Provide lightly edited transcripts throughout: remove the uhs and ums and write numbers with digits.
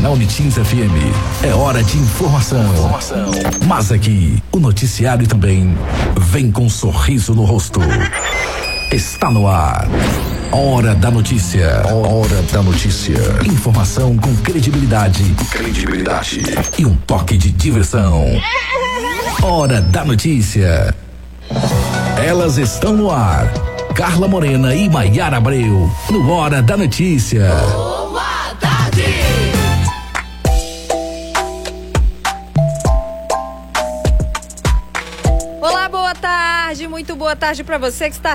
na Unitins FM. É hora de informação. Mas aqui, o noticiário também vem com um sorriso no rosto. Está no ar. Hora da notícia. Hora da notícia. Informação com credibilidade. E um toque de diversão. Hora da notícia. Elas estão no ar. Carla Morena e Maiara Abreu. No Hora da Notícia. Boa tarde. Olá, boa tarde, muito boa tarde para você que está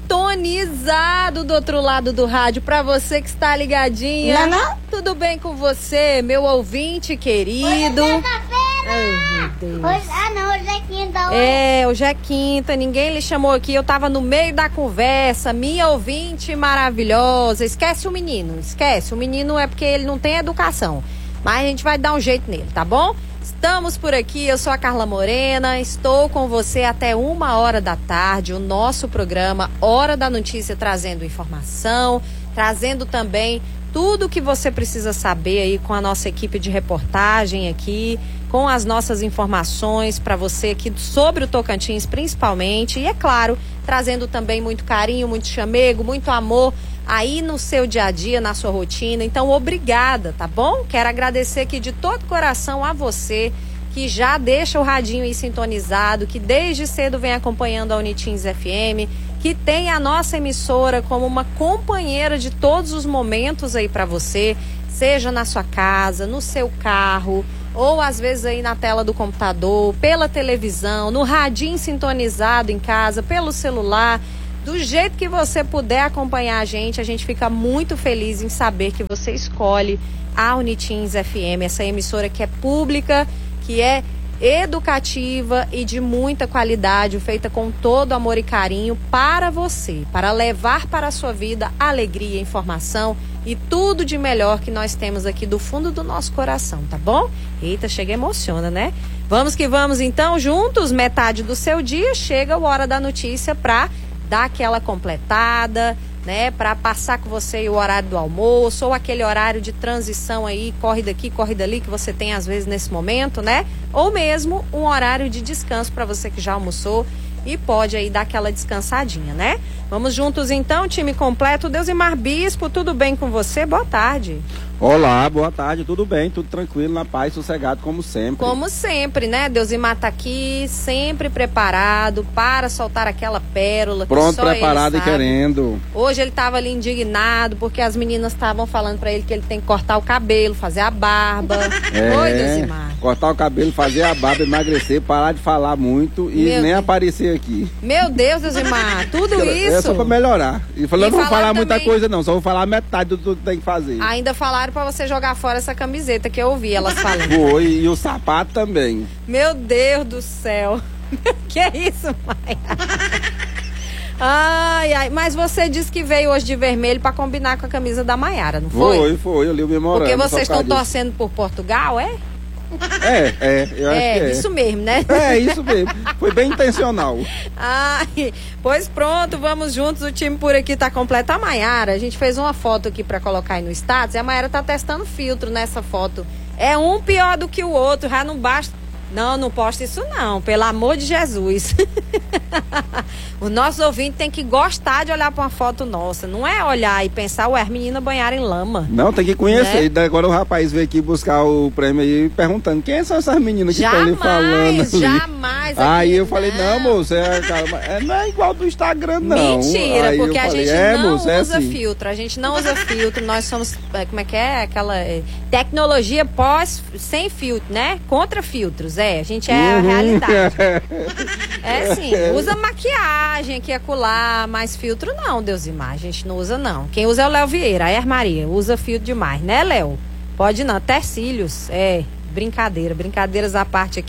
sintonizado do outro lado do rádio, para você que está ligadinha. Não. Tudo bem com você, meu ouvinte querido? Hoje é sexta-feira. Deus. Hoje é quinta. Hoje é quinta, ninguém lhe chamou aqui, eu tava no meio da conversa, minha ouvinte maravilhosa. Esquece o menino é porque ele não tem educação, mas a gente vai dar um jeito nele, tá bom? Estamos por aqui, eu sou a Carla Morena, estou com você até 1h da tarde, o nosso programa Hora da Notícia, trazendo informação, trazendo também tudo que você precisa saber aí com a nossa equipe de reportagem aqui, com as nossas informações para você aqui sobre o Tocantins principalmente, e é claro, trazendo também muito carinho, muito chamego, muito amor aí no seu dia a dia, na sua rotina. Então, obrigada, tá bom? Quero agradecer aqui de todo coração a você que já deixa o radinho aí sintonizado, que desde cedo vem acompanhando a Unitins FM, que tem a nossa emissora como uma companheira de todos os momentos aí para você, seja na sua casa, no seu carro, ou às vezes aí na tela do computador, pela televisão, no radinho sintonizado em casa, pelo celular. Do jeito que você puder acompanhar a gente fica muito feliz em saber que você escolhe a Unitins FM, essa emissora que é pública, que é educativa e de muita qualidade, feita com todo amor e carinho para você, para levar para a sua vida alegria, informação e tudo de melhor que nós temos aqui do fundo do nosso coração, tá bom? Eita, chega, emociona, né? Vamos que vamos então, juntos, metade do seu dia, chega a Hora da Notícia para dar aquela completada, né, para passar com você o horário do almoço ou aquele horário de transição aí, corre daqui, corre dali que você tem às vezes nesse momento, né? Ou mesmo um horário de descanso para você que já almoçou e pode aí dar aquela descansadinha, né? Vamos juntos então, time completo. Deusimar Bispo, tudo bem com você? Boa tarde. Olá, boa tarde, tudo bem, tudo tranquilo, na paz, sossegado, como sempre. Como sempre, né? Deusimar tá aqui, sempre preparado para soltar aquela pérola. Pronto, preparado e querendo. Hoje ele tava ali indignado, porque as meninas estavam falando para ele que ele tem que cortar o cabelo, fazer a barba. Oi, Deusimar. Cortar o cabelo, fazer a barba, emagrecer, parar de falar muito e nem aparecer aqui. Meu Deus, Deusimar, tudo isso. É só pra melhorar. E falando, não vou falar também... muita coisa não, só vou falar metade do que tem que fazer. Ainda falaram pra você jogar fora essa camiseta que eu ouvi elas falando. Foi, e o sapato também. Meu Deus do céu. Que é isso, Maia? Ai, mas você disse que veio hoje de vermelho pra combinar com a camisa da Maiara, não foi? Foi, eu li o memorando. Porque vocês estão torcendo por Portugal, é? Eu acho que é. Isso mesmo, né? É, isso mesmo. Foi bem intencional. Ai, pois pronto, vamos juntos. O time por aqui tá completo. A Maiara, a gente fez uma foto aqui pra colocar aí no status e a Maiara tá testando filtro nessa foto. É um pior do que o outro, já não basta. Não posta isso não, pelo amor de Jesus. O nosso ouvinte tem que gostar de olhar para uma foto nossa, não é olhar e pensar, ué, as meninas banharam em lama. Não, tem que conhecer, né? Agora o rapaz veio aqui buscar o prêmio aí perguntando, quem são essas meninas que estão ali falando ali? Jamais. Aí eu falei, não, moço, não é igual do Instagram não. Mentira, aí porque a gente não moço, usa assim. filtro, a gente não usa filtro, nós somos, como é que é? Aquela tecnologia sem filtro, né? Contra filtros. A gente é a realidade. É sim, usa maquiagem aqui e acolá, mas filtro não, Deusimar, a gente não usa não. Quem usa é o Léo Vieira, a Maria, usa filtro demais, né, Léo? Pode não, até cílios, brincadeiras à parte aqui.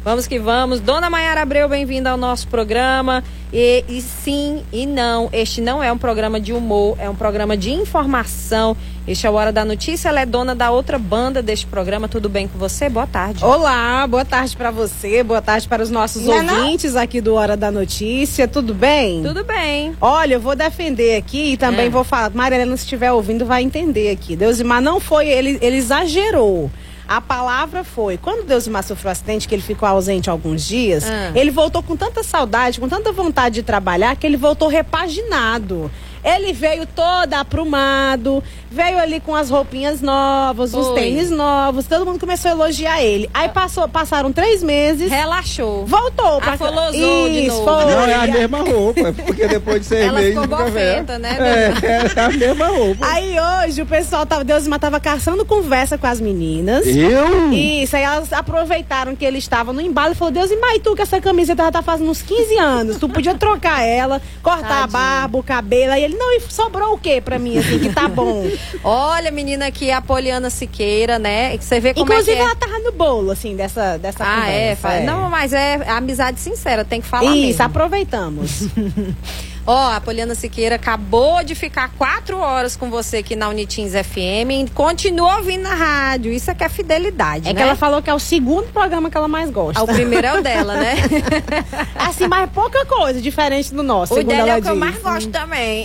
Vamos que vamos. Dona Maiara Abreu, bem-vinda ao nosso programa. E sim e não, este não é um programa de humor, é um programa de informação. Este é o Hora da Notícia, ela é dona da outra banda deste programa. Tudo bem com você? Boa tarde. Olá, boa tarde para você, boa tarde para os nossos ouvintes aqui do Hora da Notícia. Tudo bem? Tudo bem. Olha, eu vou defender aqui e também vou falar. Marilena, se estiver ouvindo, vai entender aqui. Deusimar não foi, ele exagerou. A palavra foi, quando Deusimar sofreu um acidente, que ele ficou ausente alguns dias, ele voltou com tanta saudade, com tanta vontade de trabalhar, que ele voltou repaginado. Ele veio todo aprumado, veio ali com as roupinhas novas, os tênis novos, todo mundo começou a elogiar ele. Aí passaram 3 meses. Relaxou. Voltou pra afolosou de novo. Não, é a mesma roupa, porque depois de 6 meses... Ela ficou bofeta, né? É a mesma roupa. Aí hoje o pessoal, Deusimar tava caçando conversa com as meninas. Isso, aí elas aproveitaram que ele estava no embalo e falou, Deusimar, e tu que essa camiseta já tá fazendo uns 15 anos, tu podia trocar ela, cortar a barba, o cabelo, aí ele, não, e sobrou o quê pra mim, assim, que tá bom? Olha, menina, aqui é a Poliana Siqueira, né? Que você vê como inclusive, ela tava no bolo, assim, dessa conversa. Não, mas é amizade sincera, tem que falar isso, mesmo. aproveitamos. A Poliana Siqueira acabou de ficar 4 horas com você aqui na Unitins FM e continua ouvindo na rádio. Isso é que é fidelidade, né? Que ela falou que é o segundo programa que ela mais gosta. O primeiro é o dela, né? Assim, mas pouca coisa diferente do nosso, o dela é o que eu mais gosto também.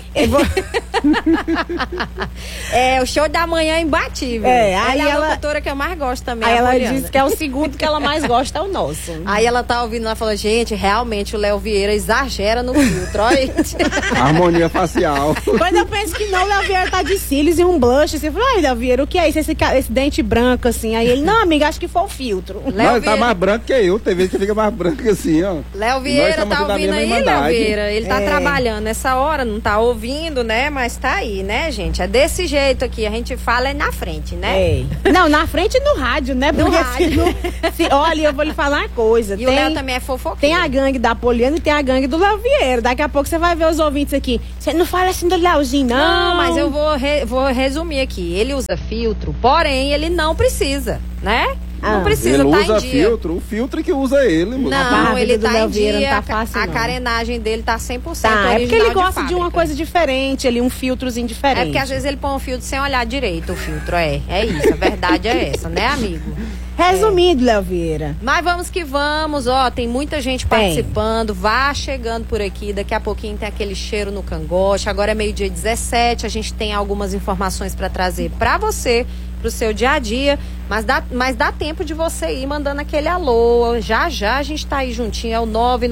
É o show da manhã imbatível. Aí ela é a locutora que eu mais gosto também. Aí ela Poliana. disse que é o segundo que ela mais gosta, é o nosso. Aí ela tá ouvindo, ela falou, gente, realmente o Léo Vieira exagera no filtro, olha. Harmonia facial. Quando eu penso que não, o Léo Vieira tá de cílios e um blush, você fala, ai, Léo Vieira, o que é isso? Esse dente branco, assim. Aí ele, não, amiga, acho que foi o filtro. Não, ele tá mais branco que eu. Tem vezes que fica mais branco assim, ó. Léo Vieira tá ouvindo aí, Léo Vieira? Ele tá trabalhando nessa hora, não tá ouvindo, né? Mas tá aí, né, gente? É desse jeito aqui. A gente fala na frente, né? Não, na frente e no rádio, né? No rádio. Olha, eu vou lhe falar uma coisa. E o Léo também é fofoqueiro. Tem a gangue da Poliana e tem a gangue do Léo Vieira. Daqui a pouco você vai ver os ouvintes aqui. Você não fala assim do Léozinho, não. Não, mas eu vou resumir aqui. Ele usa filtro, porém ele não precisa, né? Não precisa, ele tá usa em dia. filtro, o filtro que usa ele. Não, ele tá em dia, não tá fácil, a carenagem dele tá 100% tá, é porque ele gosta de uma coisa diferente, ali um filtrozinho diferente. É porque às vezes ele põe um filtro sem olhar direito, o filtro, é isso, a verdade é essa, né, amigo? Resumindo, Léo Vieira. Mas vamos que vamos, tem muita gente participando, vá chegando por aqui, daqui a pouquinho tem aquele cheiro no cangote, agora é 12h17, a gente tem algumas informações para trazer para você, pro seu dia a dia, mas dá tempo de você ir mandando aquele alô, já a gente tá aí juntinho, é o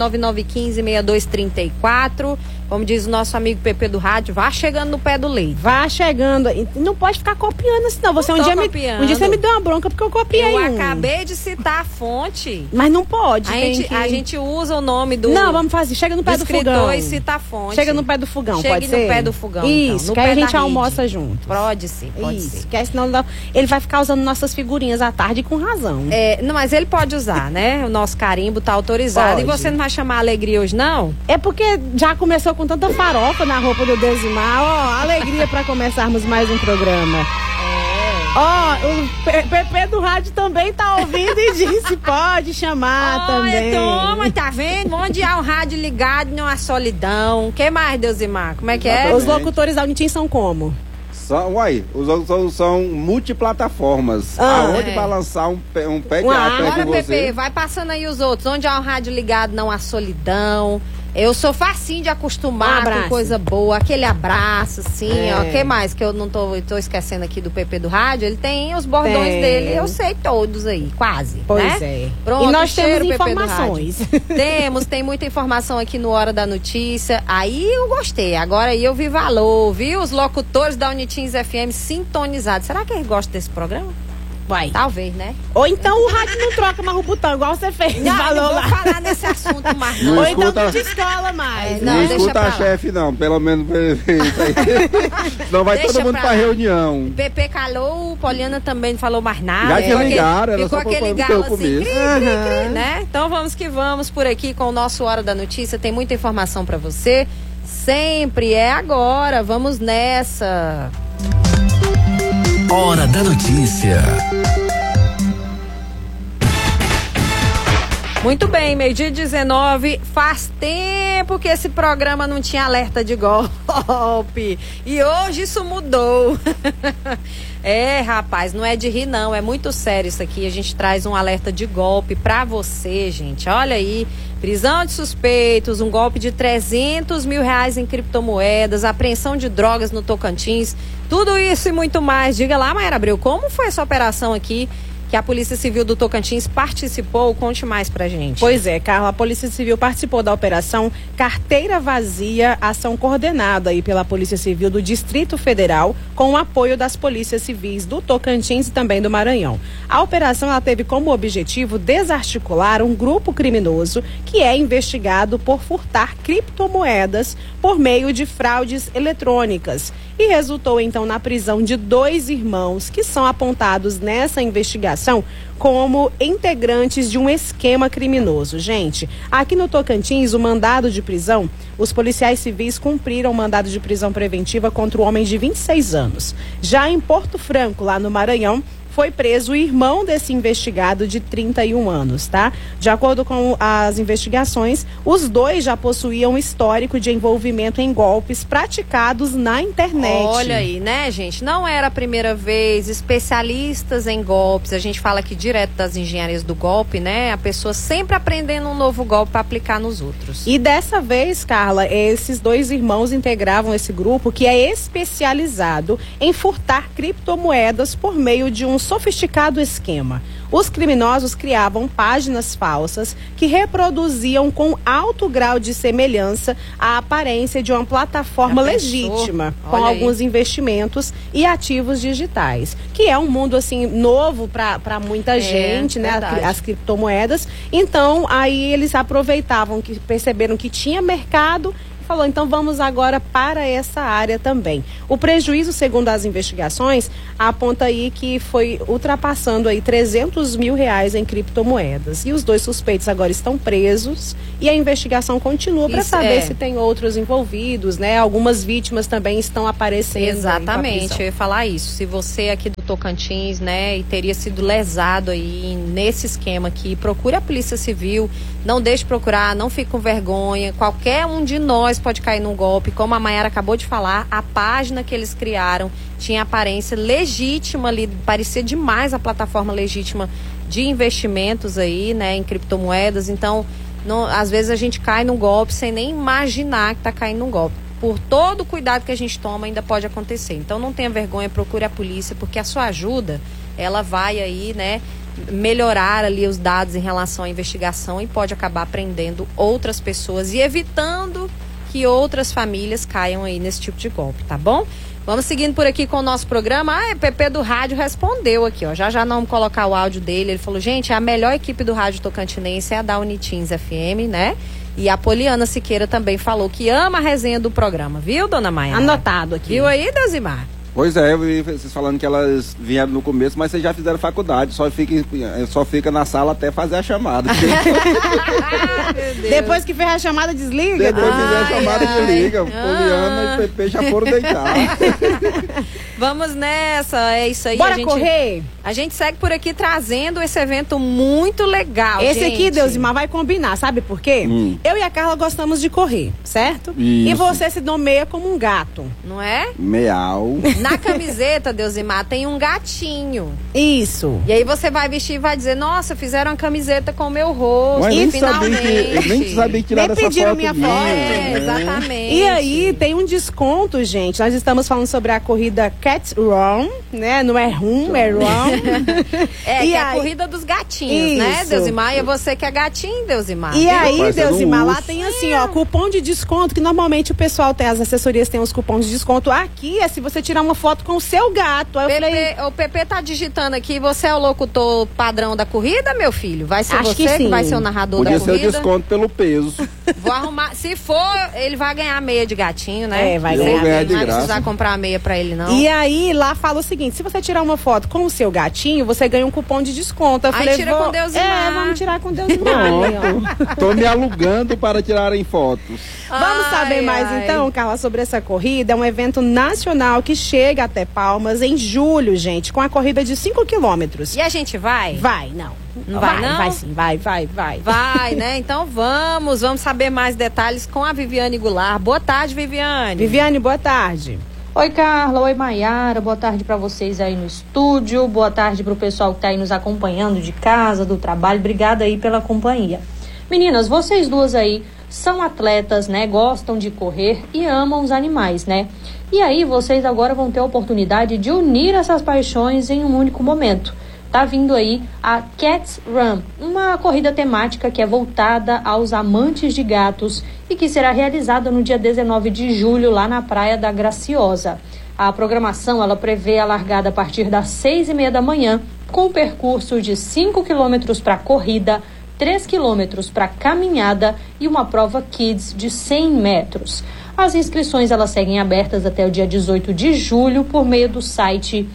99915-6234, como diz o nosso amigo Pepe do rádio, vá chegando no pé do leite. Vá chegando, não pode ficar copiando assim não, você um dia você me deu uma bronca porque eu copiei Eu acabei de citar a fonte. Mas não pode. A gente usa o nome do... Não, vamos fazer, chega no pé do fogão. E cita a fonte. Chega no pé do fogão, pode ser? Chegue no pé do fogão, isso, então, que aí a gente almoça junto. Pode ser. Que aí senão ele vai ficar usando nossas figurinhas à tarde com razão. Não, mas ele pode usar, né? O nosso carimbo tá autorizado. Pode. E você não vai chamar a alegria hoje, não? É porque já começou com tanta farofa na roupa do Deusimar. Alegria pra começarmos mais um programa. O Pepe do rádio também tá ouvindo e disse, pode chamar também. Toma, tá vendo? Onde há o rádio ligado, não há solidão. O que mais, Deusimar? Como é que é? Os locutores da Unitim são como? Os outros são multiplataformas. Aonde vai lançar um pediatra agora, com você. Pepe, vai passando aí os outros. Onde há o rádio ligado, não há solidão. Eu sou facinho de acostumar com coisa boa, aquele abraço, assim, ó. O que mais que eu não tô esquecendo aqui do Pepe do rádio? Ele tem os bordões dele, eu sei todos aí, quase. Pois né? Pronto, e nós temos Pepe informações. Tem muita informação aqui no Hora da Notícia. Aí eu gostei, agora aí eu vi valor, viu? Os locutores da Unitins FM sintonizados. Será que eles gostam desse programa? Vai. Talvez, né? Ou então o rádio não troca mais o botão, igual você fez. Não vou falar nesse assunto mais, não. Ou então não te escola mais. Não escuta a chefe, não. Pelo menos isso aí. Senão vai todo mundo pra reunião. Pepe calou, o Poliana também não falou mais nada. Já que ligaram, ficou aquele galo assim, cri, né? Então vamos que vamos por aqui com o nosso Hora da Notícia. Tem muita informação pra você. Sempre é agora. Vamos nessa. Hora da Notícia. Muito bem, 12h19. Faz tempo que esse programa não tinha alerta de golpe. E hoje isso mudou. É, rapaz, não é de rir não, é muito sério isso aqui. A gente traz um alerta de golpe pra você, gente. Olha aí, prisão de suspeitos, um golpe de R$300 mil em criptomoedas, apreensão de drogas no Tocantins, tudo isso e muito mais. Diga lá, Mayara Abreu, como foi essa operação aqui que a Polícia Civil do Tocantins participou? Conte mais pra gente. Pois é, Carla, a Polícia Civil participou da operação Carteira Vazia, ação coordenada aí pela Polícia Civil do Distrito Federal, com o apoio das polícias civis do Tocantins e também do Maranhão. A operação ela teve como objetivo desarticular um grupo criminoso que é investigado por furtar criptomoedas por meio de fraudes eletrônicas e resultou então na prisão de 2 irmãos que são apontados nessa investigação como integrantes de um esquema criminoso. Gente, aqui no Tocantins, o mandado de prisão, os policiais civis cumpriram o mandado de prisão preventiva contra o homem de 26 anos. Já em Porto Franco, lá no Maranhão, foi preso o irmão desse investigado de 31 anos, tá? De acordo com as investigações, os dois já possuíam histórico de envolvimento em golpes praticados na internet. Olha aí, né, gente? Não era a primeira vez, especialistas em golpes, a gente fala aqui direto das engenharias do golpe, né? A pessoa sempre aprendendo um novo golpe para aplicar nos outros. E dessa vez, Carla, esses 2 irmãos integravam esse grupo que é especializado em furtar criptomoedas por meio de um sofisticado esquema. Os criminosos criavam páginas falsas que reproduziam com alto grau de semelhança a aparência de uma plataforma legítima, com alguns investimentos e ativos digitais, que é um mundo assim novo para muita gente, né? As criptomoedas. Então, aí eles aproveitavam que perceberam que tinha mercado, falou, então vamos agora para essa área também. O prejuízo, segundo as investigações, aponta aí que foi ultrapassando aí R$300 mil em criptomoedas. E os 2 suspeitos agora estão presos e a investigação continua para saber se tem outros envolvidos, né? Algumas vítimas também estão aparecendo. Exatamente, eu ia falar isso. Se você aqui do Tocantins, né, e teria sido lesado aí nesse esquema aqui, procure a Polícia Civil, não deixe procurar, não fique com vergonha. Qualquer um de nós pode cair num golpe, como a Mayara acabou de falar, a página que eles criaram tinha aparência legítima ali, parecia demais a plataforma legítima de investimentos aí, né, em criptomoedas. Então, às vezes a gente cai num golpe sem nem imaginar que tá caindo num golpe. Por todo o cuidado que a gente toma, ainda pode acontecer. Então, não tenha vergonha, procure a polícia, porque a sua ajuda, ela vai aí, né, melhorar ali os dados em relação à investigação e pode acabar prendendo outras pessoas e evitando que outras famílias caiam aí nesse tipo de golpe, tá bom? Vamos seguindo por aqui com o nosso programa. O PP do rádio respondeu aqui, ó. Já não vamos colocar o áudio dele. Ele falou, gente, a melhor equipe do rádio tocantinense é a da Unitins FM, né? E a Poliana Siqueira também falou que ama a resenha do programa, viu, dona Maia? Anotado aqui. Viu aí, Deusimar? Pois é, eu vi vocês falando que elas vieram no começo, mas vocês já fizeram faculdade, só fica na sala até fazer a chamada. Depois que fez a chamada, desliga? Depois que fizer a chamada, desliga. Poliana e PP já foram deitar. Vamos nessa, é isso aí. Bora correr? A gente segue por aqui trazendo esse evento muito legal, Esse gente. aqui, Deusimar, vai combinar, sabe por quê? Eu e a Carla gostamos de correr, certo? Isso. E você se nomeia como um gato. Não é? Meau. Na camiseta, Deusimar, tem um gatinho. Isso. E aí você vai vestir e vai dizer, nossa, fizeram uma camiseta com o meu rosto. Mas E nem finalmente. nem sabia que tirar essa pediram foto minha minha. foto. Exatamente. E aí tem um desconto, gente. Nós estamos falando sobre a corrida Cat Run, né? Não é rum, é run. É, que é a corrida dos gatinhos, né, Isso. Deusimar? E você que é gatinho, Deusimar. E viu? aí, Parecendo Deusimar, um lá urso. tem assim, ó, cupom de desconto, que normalmente o pessoal tem, as assessorias têm os cupons de desconto. Aqui é se você tirar uma foto com o seu gato. Aí eu falei, O PP tá digitando aqui, você é o locutor padrão da corrida, meu filho? Vai ser Acho você que sim. vai ser o narrador Podia da ser o corrida? desconto pelo peso. Vou arrumar. Se for, ele vai ganhar meia de gatinho, né? É, vai Eu vou ganhar de Não vai graça. precisar comprar a meia pra ele, não. E aí lá fala o seguinte: se você tirar uma foto com o seu gatinho, você ganha um cupom de desconto. Eu falei, tira com Deus e Mar. Vamos tirar com Deus e Mar. Pronto. Tô me alugando para tirarem fotos. Vamos saber mais então, Carla, sobre essa corrida. É um evento nacional que chega até Palmas em julho, gente, com a corrida de 5 quilômetros. E a gente vai? Vai, não. Não vai, não? Vai sim, vai. Vai, né? Então vamos saber mais detalhes com a Viviane Goulart. Boa tarde, Viviane. Viviane, boa tarde. Oi, Carla. Oi, Maiara. Boa tarde para vocês aí no estúdio. Boa tarde para o pessoal que tá aí nos acompanhando de casa, do trabalho. Obrigada aí pela companhia. Meninas, vocês duas aí são atletas, né? Gostam de correr e amam os animais, né? E aí vocês agora vão ter a oportunidade de unir essas paixões em um único momento. Tá vindo aí a Cats Run, uma corrida temática que é voltada aos amantes de gatos e que será realizada no dia 19 de julho lá na Praia da Graciosa. A programação ela prevê a largada a partir das 6:30 da manhã, com um percurso de 5 quilômetros para corrida, 3 quilômetros para caminhada e uma prova Kids de 100 metros. As inscrições elas seguem abertas até o dia 18 de julho por meio do site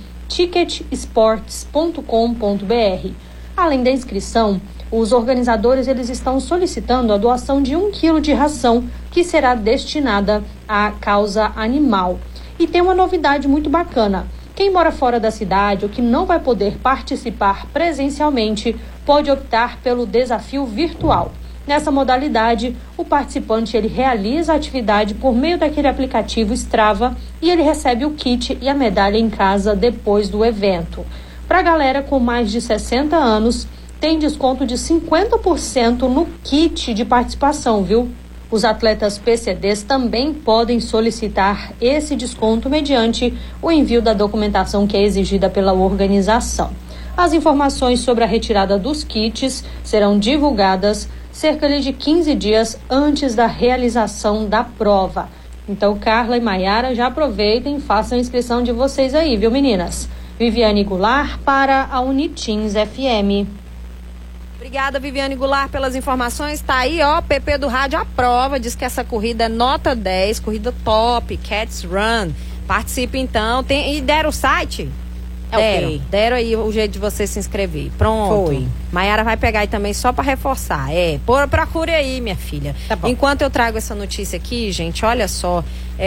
ticketsports.com.br. Além da inscrição, os organizadores eles estão solicitando a doação de 1 quilo de ração que será destinada à causa animal. E tem uma novidade muito bacana. Quem mora fora da cidade ou que não vai poder participar presencialmente pode optar pelo desafio virtual. Nessa modalidade, o participante ele realiza a atividade por meio daquele aplicativo Strava e ele recebe o kit e a medalha em casa depois do evento. Para a galera com mais de 60 anos, tem desconto de 50% no kit de participação, viu? Os atletas PCDs também podem solicitar esse desconto mediante o envio da documentação que é exigida pela organização. As informações sobre a retirada dos kits serão divulgadas cerca de 15 dias antes da realização da prova. Então, Carla e Maiara, já aproveitem e façam a inscrição de vocês aí, viu, meninas? Viviane Goulart para a Unitins FM. Obrigada, Viviane Goulart, pelas informações. Tá aí, ó, PP do Rádio aprova, diz que essa corrida é nota 10, corrida top, Cats Run. Participe então. E deram o site? Deram aí o jeito de você se inscrever. Pronto. Foi. Maiara vai pegar aí também só pra reforçar. Procure aí, minha filha. Tá bom. Enquanto eu trago essa notícia aqui, gente, olha só.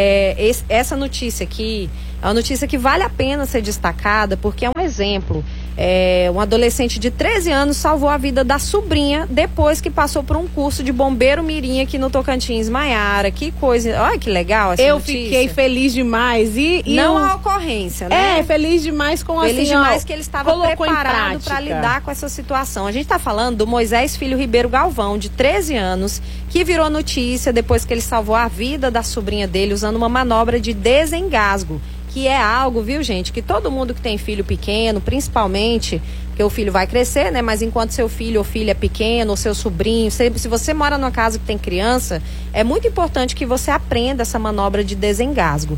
Essa notícia aqui é uma notícia que vale a pena ser destacada, porque é um exemplo. Um adolescente de 13 anos salvou a vida da sobrinha depois que passou por um curso de bombeiro mirim aqui no Tocantins. Maiara, que coisa, olha que legal essa notícia. Eu fiquei feliz demais e não a ocorrência, né? Feliz demais com feliz assim, demais que ele estava preparado para lidar com essa situação. A gente está falando do Moisés Filho Ribeiro Galvão, de 13 anos, que virou notícia depois que ele salvou a vida da sobrinha dele usando uma manobra de desengasgo. Que é algo, viu, gente, que todo mundo que tem filho pequeno, principalmente, porque o filho vai crescer, né? Mas enquanto seu filho ou filha é pequeno, ou seu sobrinho, se você mora numa casa que tem criança, é muito importante que você aprenda essa manobra de desengasgo.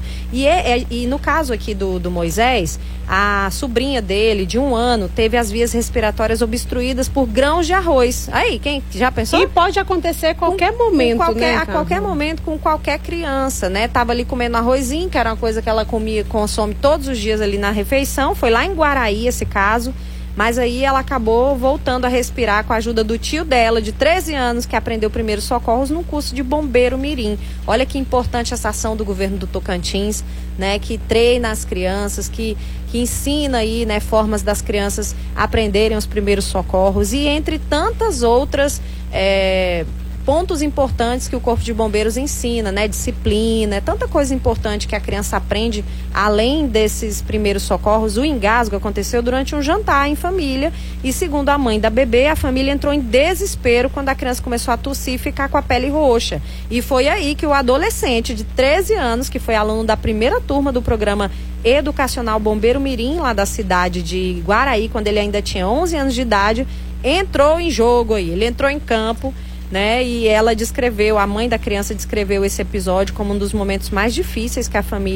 E no caso aqui do Moisés, a sobrinha dele, de 1 ano, teve as vias respiratórias obstruídas por grãos de arroz. Aí, quem já pensou? E pode acontecer a qualquer momento, né? A qualquer momento, com qualquer criança, né? Tava ali comendo arrozinho, que era uma coisa que ela consome todos os dias ali na refeição. Foi lá em Guaraí esse caso. Mas aí ela acabou voltando a respirar com a ajuda do tio dela, de 13 anos, que aprendeu primeiros socorros num curso de bombeiro mirim. Olha que importante essa ação do governo do Tocantins, né? Que treina as crianças, que ensina aí, né, formas das crianças aprenderem os primeiros socorros. E entre tantas outras pontos importantes que o Corpo de Bombeiros ensina, né? Disciplina, tanta coisa importante que a criança aprende, além desses primeiros socorros. O engasgo aconteceu durante um jantar em família e, segundo a mãe da bebê, a família entrou em desespero quando a criança começou a tossir e ficar com a pele roxa. E foi aí que o adolescente de 13 anos, que foi aluno da primeira turma do programa educacional Bombeiro Mirim, lá da cidade de Guaraí, quando ele ainda tinha 11 anos de idade, entrou em jogo aí, ele entrou em campo, né? E ela a mãe da criança descreveu esse episódio como um dos momentos mais difíceis que a família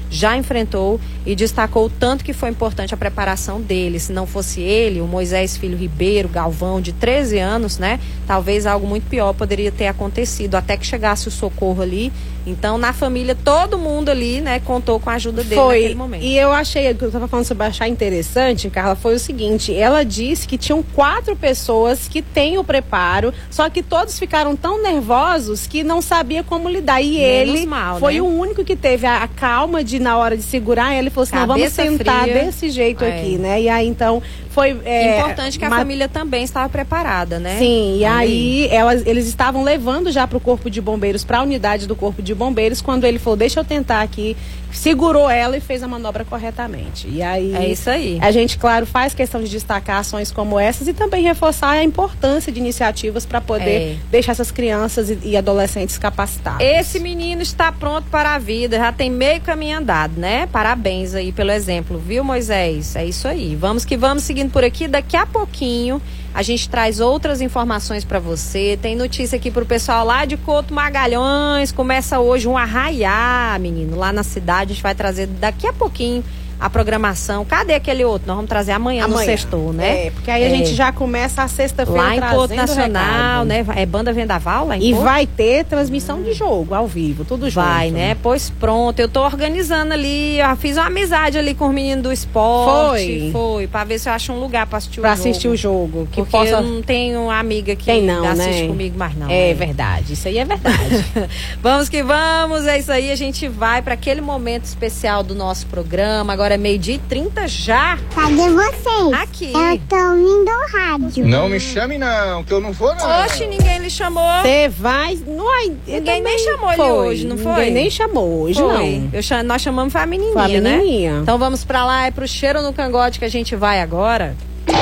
já enfrentou e destacou o tanto que foi importante a preparação dele. Se não fosse ele, o Moisés Filho Ribeiro Galvão, de 13 anos, né? Talvez algo muito pior poderia ter acontecido, até que chegasse o socorro ali. Então, na família, todo mundo ali, né, contou com a ajuda dele naquele momento. E eu achei, eu estava falando sobre achar interessante, Carla, foi o seguinte, ela disse que tinham 4 pessoas que têm o preparo, só que todos ficaram tão nervosos que não sabia como lidar. E Menos ele mal, foi né? o único que teve a calma de, na hora de segurar, ele falou assim, não, vamos Cabeça tentar fria. desse jeito aqui, né? E aí, então, foi... Importante que a família também estava preparada, né? Sim, e aí eles estavam levando já para o Corpo de Bombeiros, para a unidade do Corpo de Bombeiros, quando ele falou, deixa eu tentar aqui, segurou ela e fez a manobra corretamente. E aí, é isso aí. A gente, claro, faz questão de destacar ações como essas e também reforçar a importância de iniciativas para poder deixar essas crianças e adolescentes capacitados. Esse menino está pronto para a vida, já tem meio caminho andado, né? Parabéns aí pelo exemplo, viu, Moisés? É isso aí. Vamos que vamos, seguindo por aqui. Daqui a pouquinho a gente traz outras informações para você. Tem notícia aqui pro pessoal lá de Couto Magalhães. Começa hoje um arraiá, menino, lá na cidade. A gente vai trazer daqui a pouquinho a programação. Cadê aquele outro? Nós vamos trazer amanhã no sextou, né? Porque aí a gente já começa a sexta-feira lá em Couto Nacional, recado. né? É Banda Vendaval lá em E Couto? vai ter transmissão de jogo, ao vivo, tudo junto. Vai, né? Pois pronto, eu tô organizando ali, eu fiz uma amizade ali com os meninos do esporte. Foi, pra ver se eu acho um lugar pra assistir o jogo. Pra assistir o jogo. Que porque eu não tenho amiga que assiste né? comigo mais não. É verdade, isso aí é verdade. Vamos que vamos, é isso aí, a gente vai pra aquele momento especial do nosso programa. Agora é 12h30 já. Cadê vocês? Aqui. Eu tô ouvindo o rádio. Não me chame não, que eu não vou não. Oxe, ninguém lhe chamou. Você vai... Ninguém nem chamou ele hoje, não foi? Ninguém nem chamou hoje, foi. não. Nós chamamos foi a menininha, Foi a menininha. né? Então vamos pra lá, é pro Cheiro no Cangote que a gente vai agora.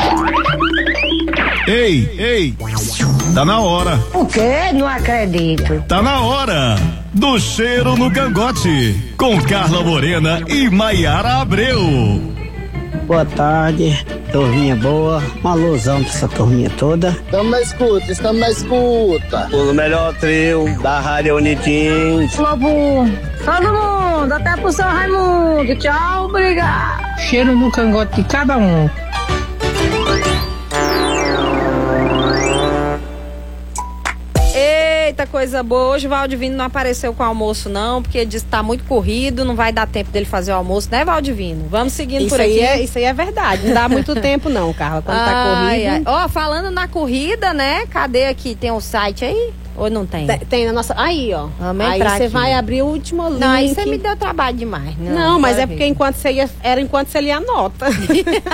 Ei, tá na hora. O quê? Não acredito. Tá na hora do Cheiro no Cangote, com Carla Morena e Maiara Abreu. Boa tarde, turminha boa, uma alusão pra essa turminha toda. Estamos na escuta. O melhor trio da Rádio Unitins. Lobo, todo mundo, até pro São Raimundo. Tchau, obrigado. Cheiro no cangote de cada um. Eita, coisa boa. Hoje o Valdivino não apareceu com o almoço, não, porque ele disse que tá muito corrido, não vai dar tempo dele fazer o almoço, né, Valdivino? Vamos seguindo por aqui. Isso aí é verdade. Não dá muito tempo, não, Carla, quando tá corrido. Ó, falando na corrida, né? Cadê aqui? Tem um site aí? Ou não tem? Tem na nossa. Aí, ó. Vamos aí entrar você aqui. vai abrir o último link. Não, aí você me deu trabalho demais. Não, mas é porque enquanto você lia a nota.